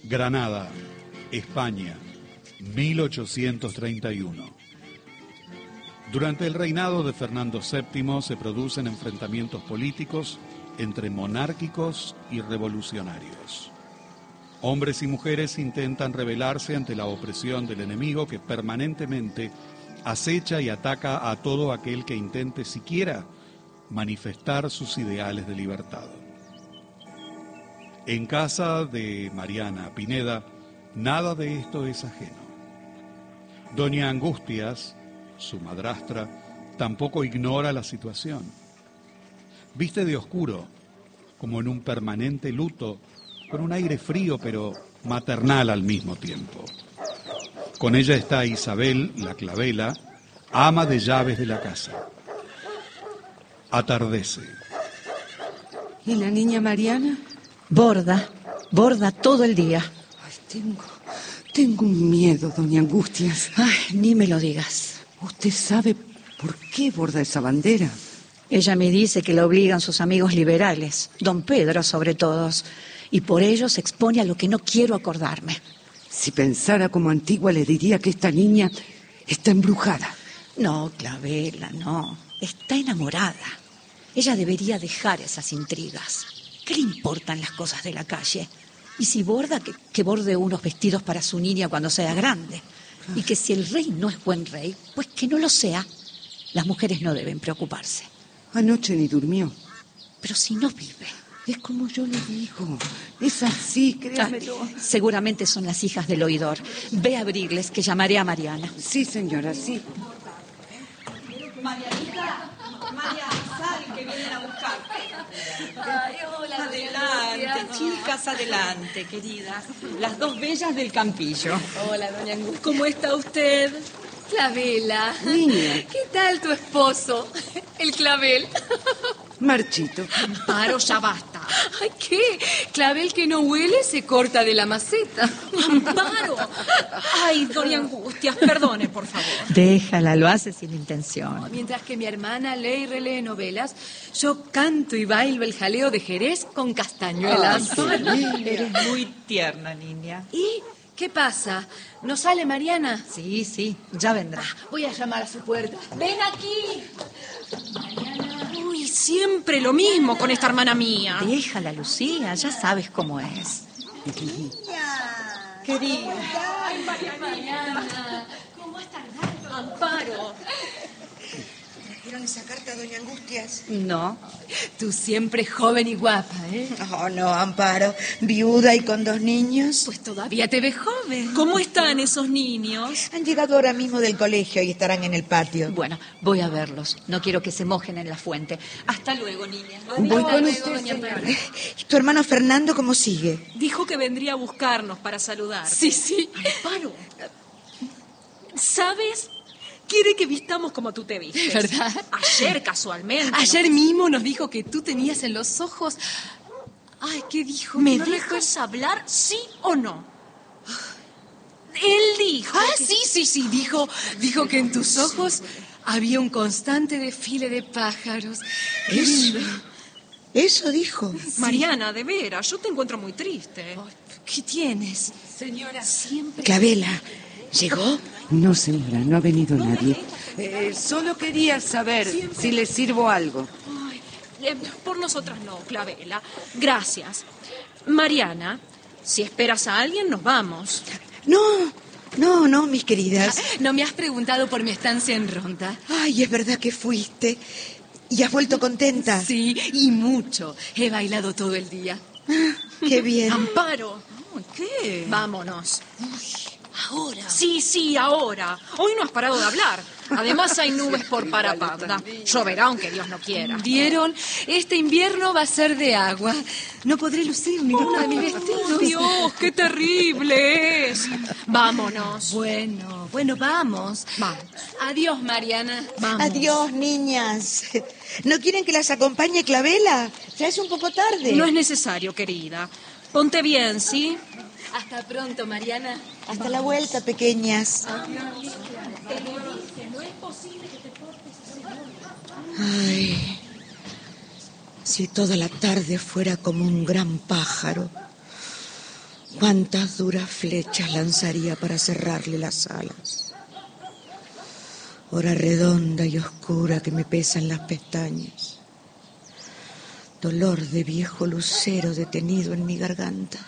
Granada, España, 1831. Durante el reinado de Fernando VII se producen enfrentamientos políticos entre monárquicos y revolucionarios. Hombres y mujeres intentan rebelarse ante la opresión del enemigo que permanentemente acecha y ataca a todo aquel que intente siquiera manifestar sus ideales de libertad. En casa de Mariana Pineda, nada de esto es ajeno. Doña Angustias, su madrastra, tampoco ignora la situación. Viste de oscuro, como en un permanente luto, con un aire frío pero maternal al mismo tiempo. Con ella está Isabel, la Clavela, ama de llaves de la casa. Atardece. ¿Y la niña Mariana? Borda todo el día. Ay, tengo un miedo, doña Angustias. Ay, ni me lo digas. ¿Usted sabe por qué borda esa bandera? Ella me dice que la obligan sus amigos liberales, don Pedro sobre todos, y por ello se expone a lo que no quiero acordarme. Si pensara como Antigua le diría que esta niña está embrujada. No, Clavela, no. Está enamorada. Ella debería dejar esas intrigas. ¿Qué le importan las cosas de la calle? Y si borda, que borde unos vestidos para su niña cuando sea grande. Y que si el rey no es buen rey, pues que no lo sea. Las mujeres no deben preocuparse. Anoche ni durmió. Pero si no vive. Es como yo le digo. Es así, créamelo. Seguramente son las hijas del oidor. Ve a abrirles, que llamaré a Mariana. Sí, señora, sí. Marianita, sal, que vienen a buscarte. Ay, hola, adelante, chicas, adelante, queridas. Las dos bellas del Campillo. Hola, doña Angustias. ¿Cómo está usted? Clavela. Niña. ¿Qué tal tu esposo? El Clavel. Marchito. Amparo, ya basta. Ay, ¿qué? Clavel que no huele se corta de la maceta. Amparo. Ay, doña Angustias, perdone, por favor. Déjala, lo hace sin intención. Mientras que mi hermana lee y relee novelas, yo canto y bailo el jaleo de Jerez con castañuelas. Eres muy tierna, niña. ¿Y qué pasa? ¿No sale Mariana? Sí, ya vendrá. Voy a llamar a su puerta. ¡Ven aquí! Uy, siempre lo mismo con esta hermana mía. Déjala, Lucía, ya sabes cómo es. Querida. ¡Ay, Mariana! ¿Cómo has tardado? Amparo. ¿Trajeron esa carta, doña Angustias? No. Tú siempre joven y guapa, ¿eh? Oh, no, Amparo. Viuda y con 2 niños. Pues todavía te ves joven. ¿Cómo están esos niños? Han llegado ahora mismo del colegio y estarán en el patio. Bueno, voy a verlos. No quiero que se mojen en la fuente. Hasta luego, niña. Voy con luego, usted, doña señora. Amparo. ¿Y tu hermano Fernando cómo sigue? Dijo que vendría a buscarnos para saludar. Sí. Amparo. ¿Sabes? Quiere que vistamos como tú te vistes. ¿Verdad? Ayer, casualmente. Ayer mismo nos dijo que tú tenías en los ojos... Ay, ¿qué dijo? ¿Me ¿No dejas hablar, sí o no? Él dijo... Ah, sí. Dijo que en tus ojos había un constante desfile de pájaros. Qué lindo. Eso dijo. Mariana, de veras, yo te encuentro muy triste. Ay, ¿qué tienes? Señora, siempre... Clavela, ¿llegó? No, señora, no ha venido nadie. Solo quería saber si le sirvo algo. Ay, por nosotras no, Clavela. Gracias. Mariana, si esperas a alguien, nos vamos. No, mis queridas. ¿No me has preguntado por mi estancia en Ronda? Ay, es verdad que fuiste. ¿Y has vuelto contenta? Sí, y mucho. He bailado todo el día. Qué bien. Amparo. ¿Qué? Vámonos. Ahora. Sí, ahora. Hoy no has parado de hablar. Además hay nubes por Parapanda. Lloverá aunque Dios no quiera. ¿Vieron? Este invierno va a ser de agua. No podré lucir ninguno de mis vestidos. Dios, qué terrible es. Vámonos. Bueno, vamos. Vamos. Adiós, Mariana. Vamos. Adiós, niñas. ¿No quieren que las acompañe Clavela? Ya es un poco tarde. No es necesario, querida. Ponte bien, ¿sí? Hasta pronto, Mariana. Hasta la vuelta, pequeñas. Ay, si toda la tarde fuera como un gran pájaro. Cuántas duras flechas lanzaría para cerrarle las alas. Hora redonda y oscura que me pesan las pestañas. Dolor de viejo lucero detenido en mi garganta.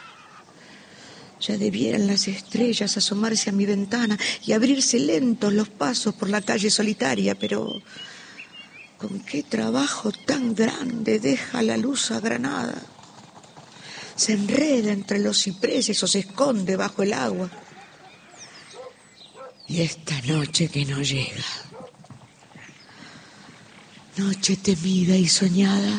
Ya debieran las estrellas asomarse a mi ventana y abrirse lentos los pasos por la calle solitaria, pero con qué trabajo tan grande deja la luz agranada. Se enreda entre los cipreses o se esconde bajo el agua. Y esta noche que no llega, noche temida y soñada,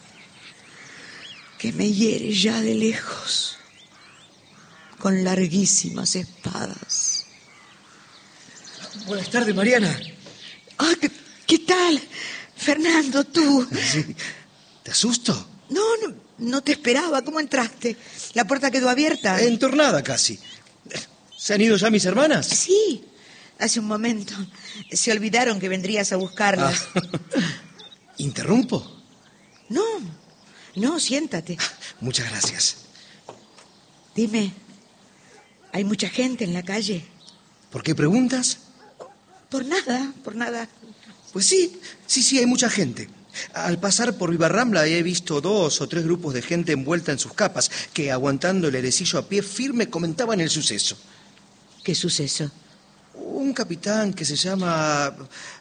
que me hiere ya de lejos, con larguísimas espadas. Buenas tardes, Mariana. Ah, ¿qué tal? Fernando, tú. Sí. ¿Te asusto? No te esperaba. ¿Cómo entraste? ¿La puerta quedó abierta? Entornada casi. ¿Se han ido ya mis hermanas? Sí, hace un momento. Se olvidaron que vendrías a buscarlas. ¿Interrumpo? No, siéntate. Muchas gracias. Dime, ¿hay mucha gente en la calle? ¿Por qué preguntas? Por nada. Pues sí, hay mucha gente. Al pasar por Vivarrambla he visto 2 o 3 grupos de gente envuelta en sus capas que, aguantando el airecillo a pie firme, comentaban el suceso. ¿Qué suceso? Un capitán que se llama...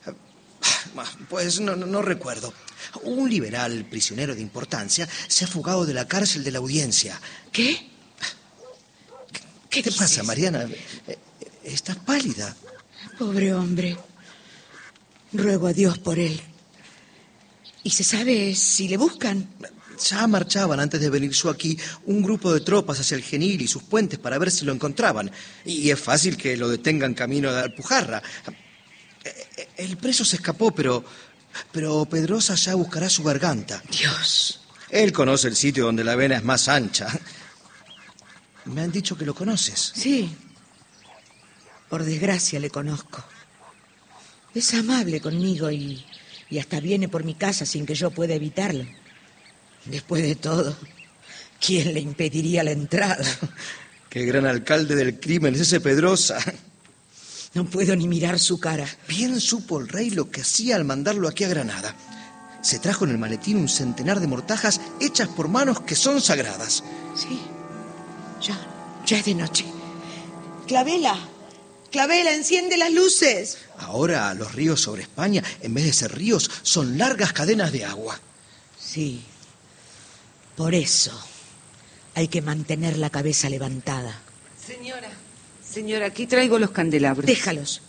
Pues no recuerdo. Un liberal prisionero de importancia se ha fugado de la cárcel de la Audiencia. ¿Qué? ¿Qué te pasa, Mariana? Estás pálida. Pobre hombre. Ruego a Dios por él. ¿Y se sabe si le buscan? Ya marchaban antes de venir yo aquí un grupo de tropas hacia el Genil y sus puentes para ver si lo encontraban. Y es fácil que lo detengan camino de Alpujarra. El preso se escapó, pero Pedrosa ya buscará su garganta. Dios. Él conoce el sitio donde la vena es más ancha. Me han dicho que lo conoces. Sí. Por desgracia le conozco. Es amable conmigo y hasta viene por mi casa sin que yo pueda evitarlo. Después de todo, ¿quién le impediría la entrada? Qué gran alcalde del crimen es ese Pedrosa. No puedo ni mirar su cara. Bien supo el rey lo que hacía al mandarlo aquí a Granada. Se trajo en el maletín un centenar de mortajas hechas por manos que son sagradas. Sí, ya es de noche. Clavela, enciende las luces. Ahora los ríos sobre España, en vez de ser ríos, son largas cadenas de agua. Sí, por eso hay que mantener la cabeza levantada. Señora, aquí traigo los candelabros. Déjalos.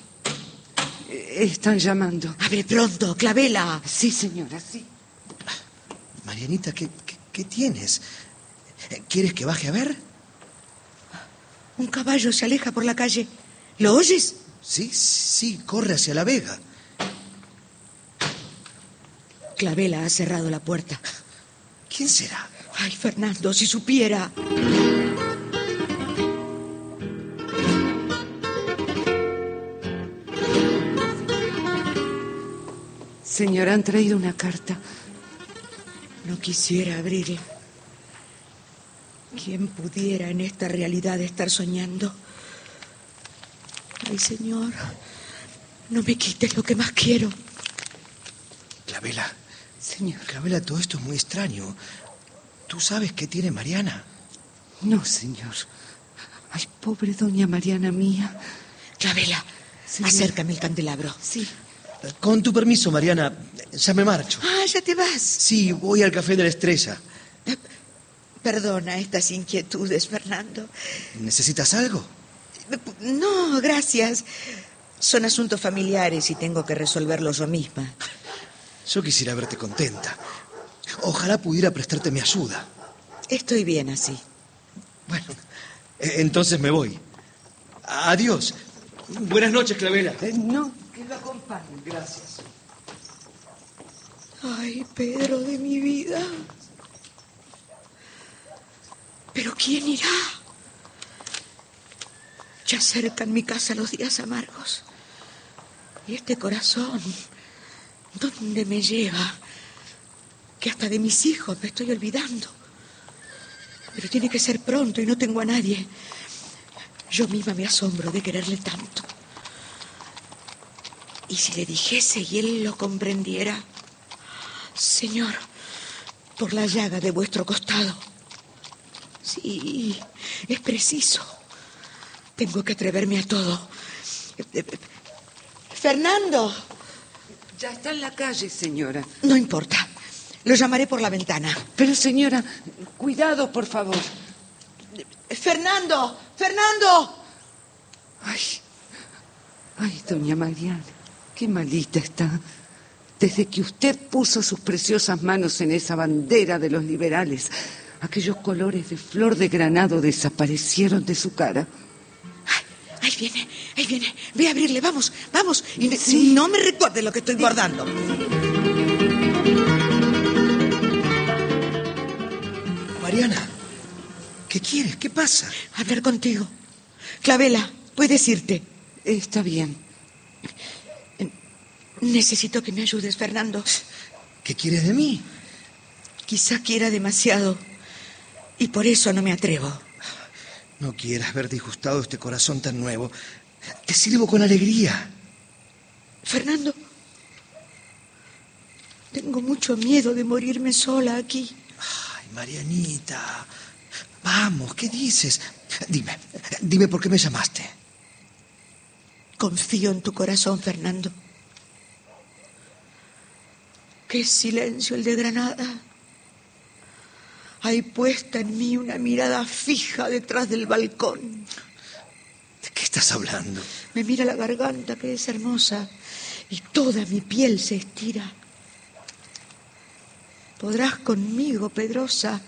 Están llamando. Abre pronto, Clavela. Sí, señora, sí. Marianita, ¿qué tienes? ¿Quieres que baje a ver? Un caballo se aleja por la calle. ¿Lo oyes? Sí, corre hacia la vega. Clavela ha cerrado la puerta. ¿Quién será? Ay, Fernando, si supiera. Señora, han traído una carta. No quisiera abrirla. ¿Quién pudiera en esta realidad estar soñando? Ay, Señor, no me quites lo que más quiero. Clavela. Señor. Clavela, todo esto es muy extraño. ¿Tú sabes qué tiene Mariana? No, señor. Ay, pobre doña Mariana mía. Clavela, Señor. Acércame el candelabro. Sí. Con tu permiso, Mariana, ya me marcho. Ah, ¿ya te vas? Sí, voy al Café de la Estrella. Perdona estas inquietudes, Fernando. ¿Necesitas algo? No, gracias. Son asuntos familiares y tengo que resolverlos yo misma. Yo quisiera verte contenta. Ojalá pudiera prestarte mi ayuda. Estoy bien así. Bueno, entonces me voy. Adiós. Buenas noches, Clavela. No, que lo acompañe. Gracias. Ay, Pedro de mi vida. ¿Pero quién irá? Ya cercan mi casa los días amargos. Y este corazón, ¿dónde me lleva? Que hasta de mis hijos me estoy olvidando. Pero tiene que ser pronto y no tengo a nadie. Yo misma me asombro de quererle tanto. ¿Y si le dijese y él lo comprendiera? Señor, por la llaga de vuestro costado. Sí, es preciso. Tengo que atreverme a todo. Fernando. Ya está en la calle, señora. No importa. Lo llamaré por la ventana. Pero, señora, cuidado, por favor. ¡Fernando! ¡Fernando! Ay, doña Mariana, qué malita está. Desde que usted puso sus preciosas manos en esa bandera de los liberales, aquellos colores de flor de granado desaparecieron de su cara. Ahí viene, ahí viene. Ve a abrirle, vamos, vamos. Y Sí. no me recuerde lo que estoy guardando. Mariana, ¿qué quieres? ¿Qué pasa? Hablar contigo. Clavela, puedes irte. Está bien. Necesito que me ayudes, Fernando. ¿Qué quieres de mí? Quizá quiera demasiado y por eso no me atrevo. No quieras ver disgustado este corazón tan nuevo. Te sirvo con alegría. Fernando, tengo mucho miedo de morirme sola aquí. Ay, Marianita. Vamos, ¿qué dices? Dime por qué me llamaste. Confío en tu corazón, Fernando. Qué silencio el de Granada. Hay puesta en mí una mirada fija detrás del balcón. ¿De qué estás hablando? Me mira la garganta, que es hermosa, y toda mi piel se estira. Podrás conmigo, Pedrosa.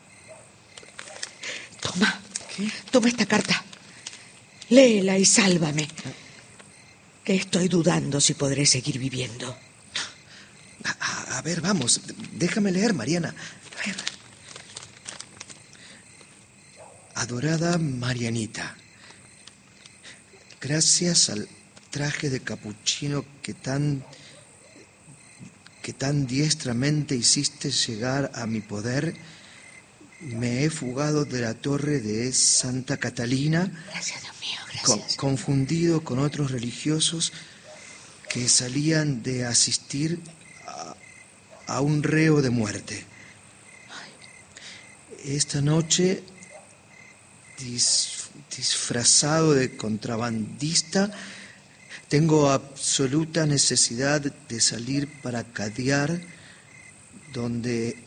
Toma, toma esta carta. Léela y sálvame. Que estoy dudando si podré seguir viviendo. A ver, vamos, déjame leer, Mariana. A ver. Adorada Marianita, gracias al traje de capuchino que tan diestramente hiciste llegar a mi poder, me he fugado de la torre de Santa Catalina. Gracias, Dios mío, gracias. Confundido con otros religiosos que salían de asistir a un reo de muerte. Esta noche, disfrazado de contrabandista, tengo absoluta necesidad de salir para cadear, donde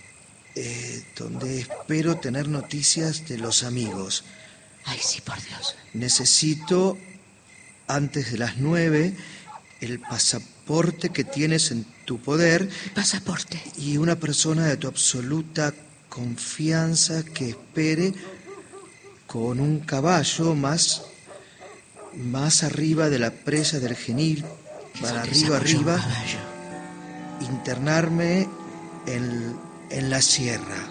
espero tener noticias de los amigos. Ay, sí, por Dios. Necesito, antes de las 9, el pasaporte que tienes en tu poder. ¿El pasaporte? Y una persona de tu absoluta confianza que espere con un caballo más arriba de la presa del Genil, para arriba, internarme en la sierra.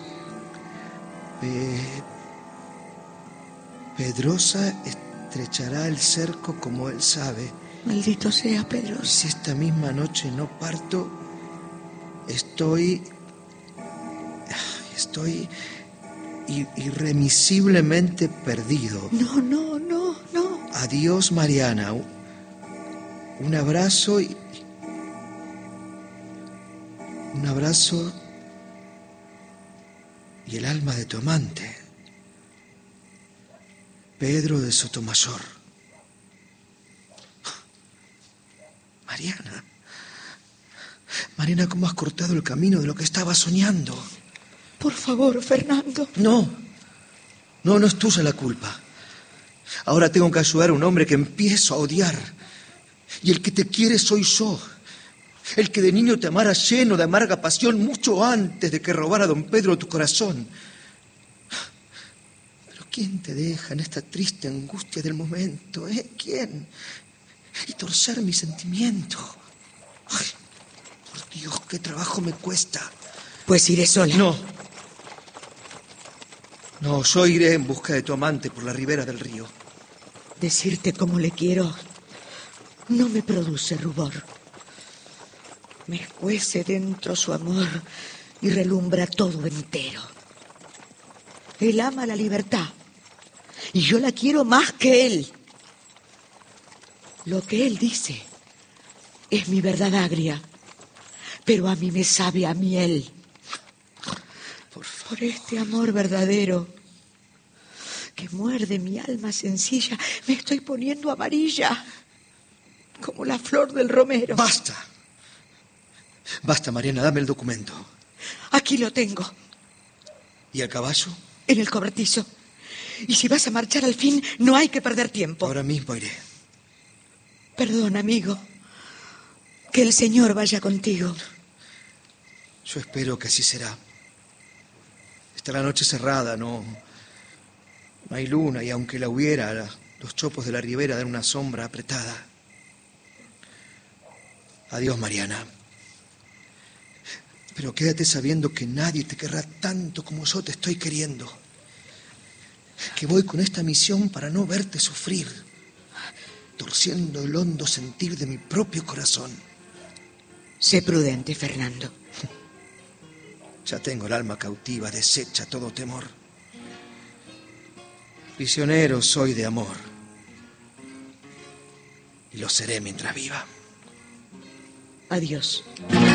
Pedrosa estrechará el cerco como él sabe. Maldito sea, Pedrosa. Si esta misma noche no parto, estoy irremisiblemente perdido. No. Adiós, Mariana. Un abrazo y el alma de tu amante, Pedro de Sotomayor. Mariana, ¿cómo has cortado el camino de lo que estaba soñando? Por favor, Fernando. No es tuya la culpa. Ahora tengo que ayudar a un hombre que empiezo a odiar. Y el que te quiere soy yo. El que de niño te amara lleno de amarga pasión mucho antes de que robara don Pedro tu corazón. Pero ¿quién te deja en esta triste angustia del momento? ¿Quién? Y torcer mi sentimiento. Ay, por Dios, qué trabajo me cuesta. Pues iré sola. No, yo iré en busca de tu amante por la ribera del río. Decirte cómo le quiero no me produce rubor. Me escuece dentro su amor y relumbra todo entero. Él ama la libertad. Y yo la quiero más que él. Lo que él dice es mi verdad agria, pero a mí me sabe a miel. Por este amor verdadero que muerde mi alma sencilla, me estoy poniendo amarilla, como la flor del romero. ¡Basta! Basta, Mariana, dame el documento. Aquí lo tengo. ¿Y el caballo? En el cobertizo. Y si vas a marchar al fin, no hay que perder tiempo. Ahora mismo iré. Perdón, amigo. Que el Señor vaya contigo. Yo espero que así será. Está la noche cerrada, no hay luna, y aunque la hubiera, los chopos de la ribera dan una sombra apretada. Adiós, Mariana. Pero quédate sabiendo que nadie te querrá tanto como yo te estoy queriendo. Que voy con esta misión para no verte sufrir, torciendo el hondo sentir de mi propio corazón. Sé prudente, Fernando. Ya tengo el alma cautiva, deshecha todo temor. Prisionero soy de amor. Y lo seré mientras viva. Adiós.